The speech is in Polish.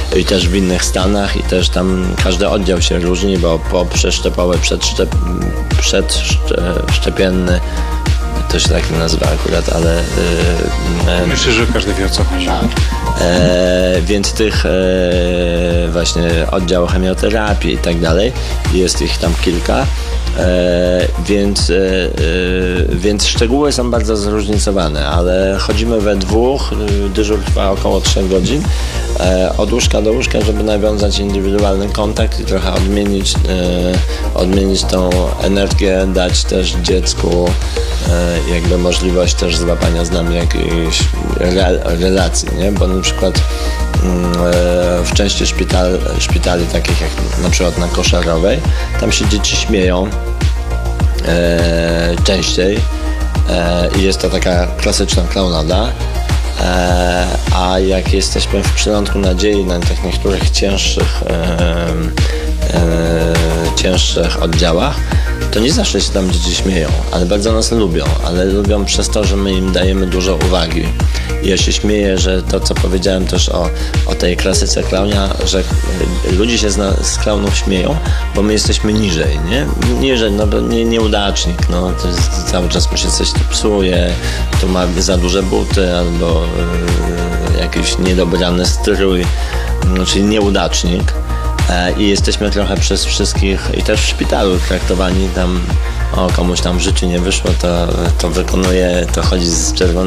i też w innych stanach i też tam każdy oddział się różni, bo poprzeszczepowy, przedszczepienny, to się tak nie nazywa akurat, ale... Myślę, że każdy wie, o co chodzi. Więc tych właśnie oddział chemioterapii i tak dalej, jest ich tam kilka, więc szczegóły są bardzo zróżnicowane, ale chodzimy we dwóch, dyżur trwa około 3 godzin, od łóżka do łóżka, żeby nawiązać indywidualny kontakt i trochę odmienić tą energię, dać też dziecku jakby możliwość też złapania z nami jakiejś relacji, nie? Bo na przykład w części szpitali takich jak na przykład na Koszarowej, tam się dzieci śmieją częściej i jest to taka klasyczna klaunada, a jak jesteśmy w Przylądku Nadziei na tych niektórych cięższych oddziałach, to nie zawsze się tam dzieci śmieją, ale bardzo nas lubią, ale lubią przez to, że my im dajemy dużo uwagi. I ja się śmieję, że to, co powiedziałem też o tej klasyce klaunia, że ludzie się z klaunów śmieją, bo my jesteśmy niżej, nie? Niżej, no bo nieudacznik, no to jest, cały czas mu się coś tu psuje, tu ma za duże buty albo jakiś niedobrany strój, no, czyli nieudacznik. I jesteśmy trochę przez wszystkich i też w szpitalu traktowani tam, komuś tam w życiu nie wyszło, to wykonuje, to chodzi z czerwonym